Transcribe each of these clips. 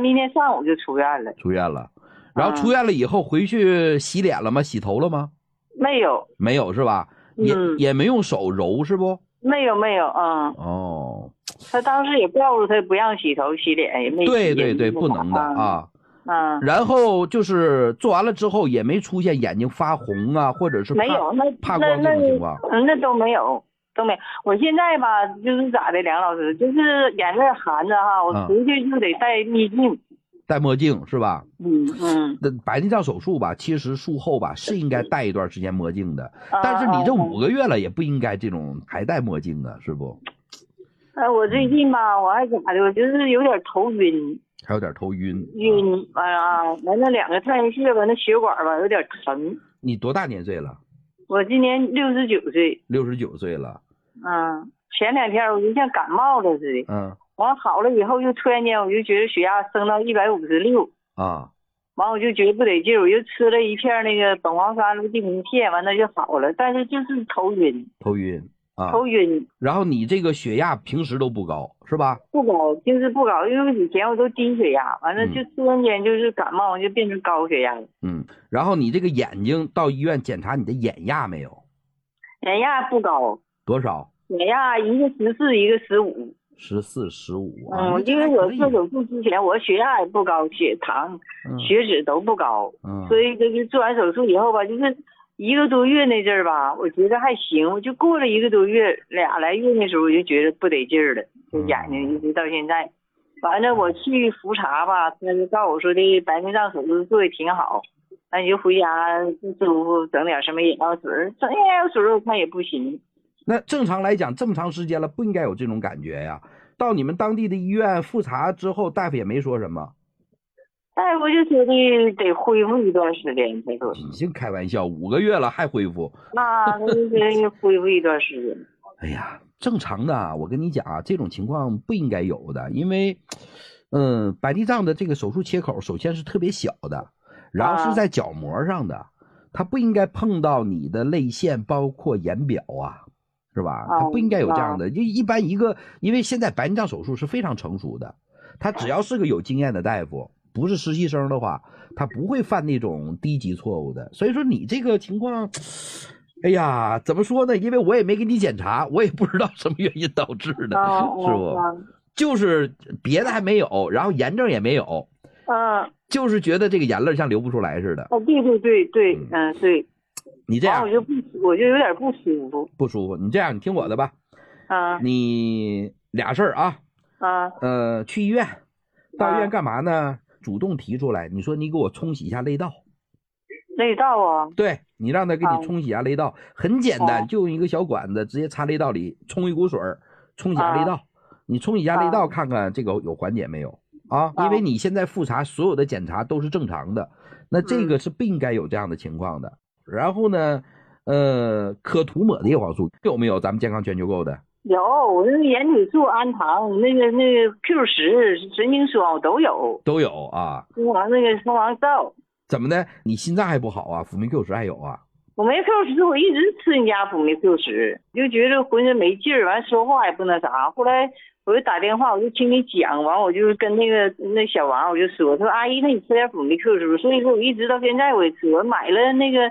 明天上午就出院了。 出院了，然后出院了以后回去洗脸了吗？洗头了吗？ 没有， 没有是吧？也没用手揉是不？ 没有， 哦， 他当时也告诉他不让洗头洗脸，也没洗。 对，不能的啊。 然后就是做完了之后也没出现眼睛发红啊，或者是没有怕光这种情况。 那都没有。我现在吧，就是咋的，梁老师，就是眼泪含着哈，我回去就得戴墨镜。 戴墨镜是吧？ 那白内障手术吧，其实术后吧是应该戴一段时间墨镜的，但是你这5个月了也不应该这种还戴墨镜啊，是不？ 我最近吧，我还咋的，我就是有点头晕。 还有点头晕。 完了2个太阳穴吧，那血管吧有点疼。 你多大年岁了？ 我今年69岁。 69岁了。 前2天我就像感冒了似的。完好了以后，就突然间我就觉得血压升到156。完我就觉得不得劲，我就吃了一片那个苯黄酸地平片，完了就好了，但是就是头晕。头晕。 然后你这个血压平时都不高是吧？ 不高，就是不高，因为以前我都低血压，完了就突然间就是感冒就变成高血压了。 然后你这个眼睛到医院检查你的眼压没有？ 眼压不高。 多少？ 眼压一个14，一个15。 14、15。 因为我做手术之前我血压也不高，血糖、血脂都不高。所以就是做完手术以后吧，就是1个多月那阵儿吧，我觉得还行。我就过了1个多月，2来月那时候我就觉得不得劲儿了，就眼睛一直到现在。完了我去复查吧，他就告诉我说的白内障手术做的挺好，那你就回家不舒服整点什么眼药水，整眼药水我看也不行。 那正常来讲这么长时间了不应该有这种感觉呀。到你们当地的医院复查之后，大夫也没说什么。 大夫就说的得恢复一段时间，他说。 你净开玩笑，5个月了还恢复？ 他就得恢复一段时间。 哎呀，正常的，我跟你讲啊，这种情况不应该有的，因为白内障的这个手术切口首先是特别小的，然后是在角膜上的，它不应该碰到你的泪腺包括眼表啊，是吧？它不应该有这样的。就一般因为现在白内障手术是非常成熟的，他只要是个有经验的大夫，不是实习生的话，他不会犯那种低级错误的。所以说你这个情况，哎呀，怎么说呢？因为我也没给你检查，我也不知道什么原因导致的，是不？就是别的还没有，然后炎症也没有，就是觉得这个眼泪像流不出来似的。 对，对。 你这样， 我就有点不舒服。 不舒服，你这样，你听我的吧。你俩事儿啊。去医院，到医院干嘛呢？主动提出来，你说你给我冲洗一下泪道。 泪道啊？ 对，你让他给你冲洗一下泪道，很简单，就用一个小管子直接插泪道里，冲一股水，冲洗一下泪道。你冲洗一下泪道，看看这个有缓解没有啊？因为你现在复查所有的检查都是正常的，那这个是不应该有这样的情况的。然后呢，可涂抹的叶黄素有没有？咱们健康全球购的有，我那个眼底素、氨糖，那个 Q10、神经霜我都有啊。 那个蜂王皂。 怎么的？你心脏还不好啊？辅酶 Q10还有啊？ 辅酶 Q10我一直吃你家辅酶 Q10，就觉得浑身没劲儿，完说话也不那啥。后来我就打电话，我就听你讲，完我就跟那小王我就说阿姨，那你吃点辅酶 Q10。所以说我一直到现在我也吃，我买了那个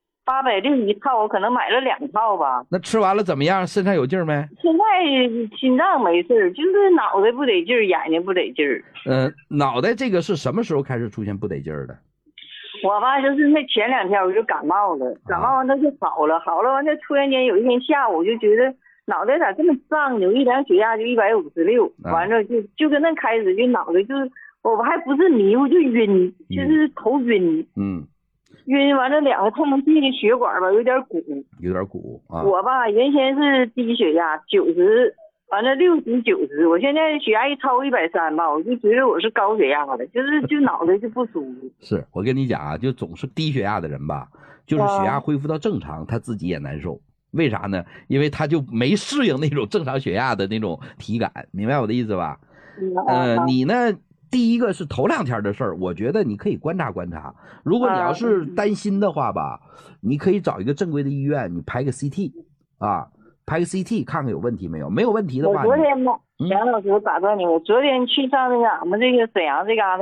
860一套，我可能买了2套吧。 那吃完了怎么样？身上有劲儿没？ 现在心脏没事，就是脑袋不得劲儿，眼睛不得劲儿。 脑袋这个是什么时候开始出现不得劲儿的？ 我吧，就是那前2天我就感冒了，感冒完它就好了完，这突然间有一天下午我就觉得脑袋咋这么胀呢？我一量血压就156，完了就跟那开始就脑袋就是我还不是迷糊就晕，就是头晕。晕完了2个太阳穴的血管吧有点鼓啊。我吧原先是低血压90，完了60、90，我现在血压一超过130吧，我就觉得我是高血压了，就脑袋就不舒服。 是我跟你讲啊，就总是低血压的人吧，就是血压恢复到正常，他自己也难受。为啥呢？因为他就没适应那种正常血压的那种体感，明白我的意思吧？你呢？第一个是头2天的事儿，我觉得你可以观察观察。如果你要是担心的话吧，你可以找一个正规的医院，你拍个 CT 啊，拍个 CT 看看有问题没有。没有问题的话， 我昨天梁老师，我打断你，我昨天去上那个俺们这个沈阳这嘎达